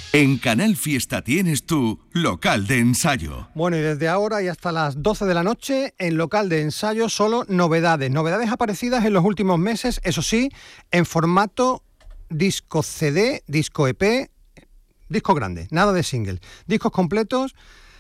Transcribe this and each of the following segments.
En Canal Fiesta tienes tu local de ensayo. Bueno, y desde ahora y hasta las 12 de la noche, en local de ensayo solo novedades. Novedades aparecidas en los últimos meses, eso sí, en formato disco CD, disco EP, disco grande, nada de single. Discos completos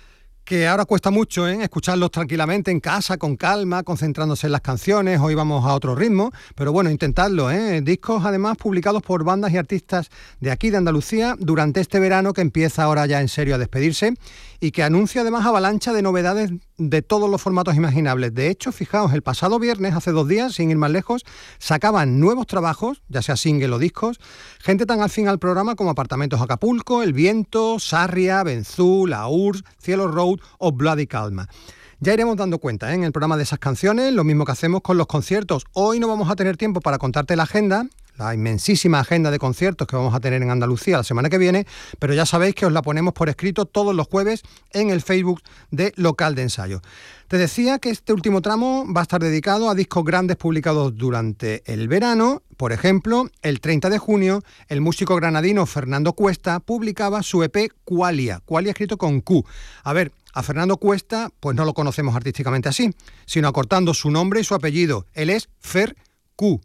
que ahora cuesta mucho escucharlos tranquilamente en casa, con calma, concentrándose en las canciones. Hoy vamos a otro ritmo, pero bueno, intentadlo. Discos además publicados por bandas y artistas de aquí, de Andalucía, durante este verano que empieza ahora ya en serio a despedirse y que anuncia además avalancha de novedades de todos los formatos imaginables. De hecho, fijaos, el pasado viernes, hace 2 días, sin ir más lejos, sacaban nuevos trabajos, ya sea single o discos, gente tan afín al programa como Apartamentos Acapulco, El Viento, Sarria, Benzú, La URSS, Cielo Road o Bloody Calma. Ya iremos dando cuenta en el programa de esas canciones, lo mismo que hacemos con los conciertos. Hoy no vamos a tener tiempo para contarte la agenda, la inmensísima agenda de conciertos que vamos a tener en Andalucía la semana que viene, pero ya sabéis que os la ponemos por escrito todos los jueves en el Facebook de Local de Ensayo. Te decía que este último tramo va a estar dedicado a discos grandes publicados durante el verano. Por ejemplo, el 30 de junio, el músico granadino Fernando Cuesta publicaba su EP Qualia escrito con Q. A ver, a Fernando Cuesta pues no lo conocemos artísticamente así, sino acortando su nombre y su apellido. Él es Fer Q.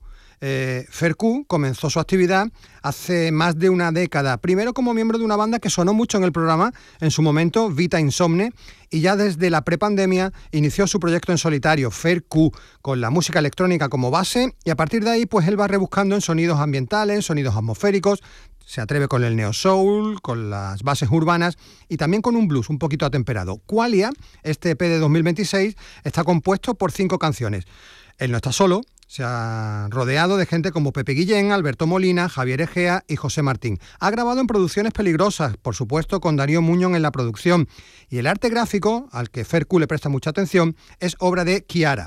Fer Q comenzó su actividad hace más de una década, primero como miembro de una banda que sonó mucho en el programa en su momento, Vita Insomne, y ya desde la prepandemia inició su proyecto en solitario, Fer Q, con la música electrónica como base, y a partir de ahí pues él va rebuscando en sonidos ambientales, sonidos atmosféricos, se atreve con el neo soul, con las bases urbanas y también con un blues un poquito atemperado. Qualia, este EP de 2026, está compuesto por 5 canciones. Él no está solo, se ha rodeado de gente como Pepe Guillén, Alberto Molina, Javier Egea y José Martín. Ha grabado en producciones peligrosas, por supuesto con Darío Muñoz en la producción. Y el arte gráfico, al que Fer Q le presta mucha atención, es obra de Kiara.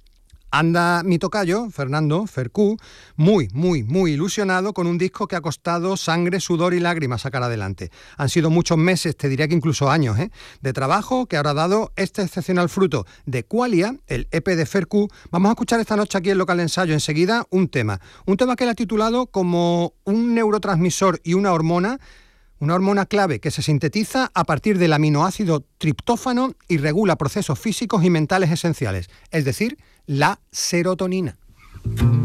Anda mi tocayo, Fernando, Fer Q, muy ilusionado con un disco que ha costado sangre, sudor y lágrimas sacar adelante. Han sido muchos meses, te diría que incluso años, de trabajo que ahora ha dado este excepcional fruto. De Qualia, el EP de Fer Q, vamos a escuchar esta noche aquí en Local de Ensayo enseguida un tema que él ha titulado como un neurotransmisor y una hormona clave que se sintetiza a partir del aminoácido triptófano y regula procesos físicos y mentales esenciales, es decir, la serotonina.